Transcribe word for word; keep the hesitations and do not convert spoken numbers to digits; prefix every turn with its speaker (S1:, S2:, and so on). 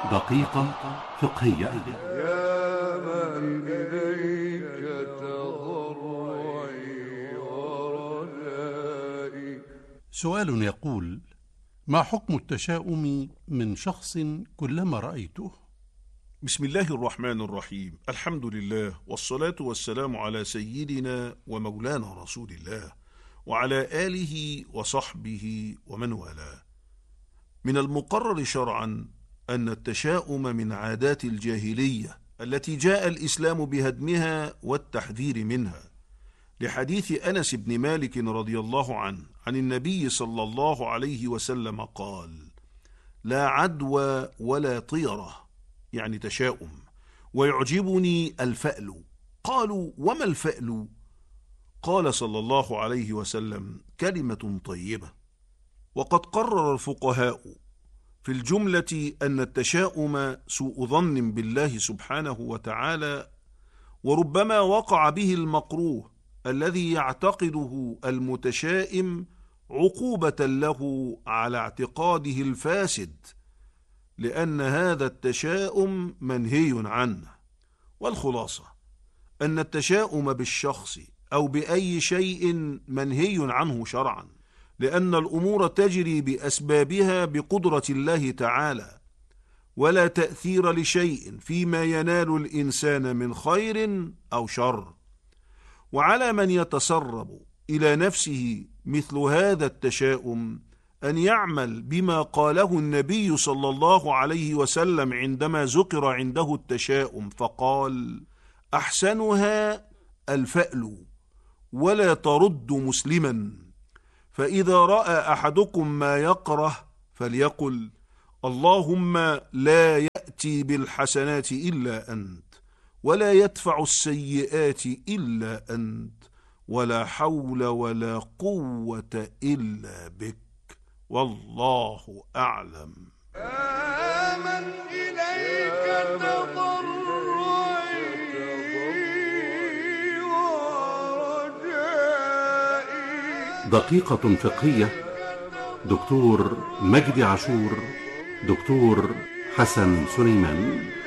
S1: دقيقة فقهية.
S2: يا من إليك تضرعي ورجائي.
S1: سؤال يقول: ما حكم التشاؤم من شخص كلما رأيته؟
S3: بسم الله الرحمن الرحيم. الحمد لله والصلاة والسلام على سيدنا ومولانا رسول الله وعلى آله وصحبه ومن والاه. من المقرر شرعا أن التشاؤم من عادات الجاهلية التي جاء الإسلام بهدمها والتحذير منها، لحديث أنس بن مالك رضي الله عنه عن النبي صلى الله عليه وسلم قال: لا عدوى ولا طيرة، يعني تشاؤم، ويعجبني الفأل. قالوا: وما الفأل؟ قال صلى الله عليه وسلم: كلمة طيبة. وقد قرر الفقهاء في الجملة أن التشاؤم سوء ظن بالله سبحانه وتعالى، وربما وقع به المكروه الذي يعتقده المتشائم عقوبة له على اعتقاده الفاسد، لأن هذا التشاؤم منهي عنه. والخلاصة أن التشاؤم بالشخص أو بأي شيء منهي عنه شرعا، لأن الأمور تجري بأسبابها بقدرة الله تعالى، ولا تأثير لشيء فيما ينال الإنسان من خير أو شر. وعلى من يتسرب إلى نفسه مثل هذا التشاؤم أن يعمل بما قاله النبي صلى الله عليه وسلم عندما ذكر عنده التشاؤم فقال: أحسنها الفأل ولا ترد مسلما، فإذا رأى أحدكم ما يكره فليقل: اللهم لا يأتي بالحسنات إلا أنت، ولا يدفع السيئات إلا أنت، ولا حول ولا قوة إلا بك، والله أعلم.
S2: آمن إليك تضرعي ورجائي.
S1: دقيقة فقهية. دكتور مجدي عاشور، دكتور حسن سليمان.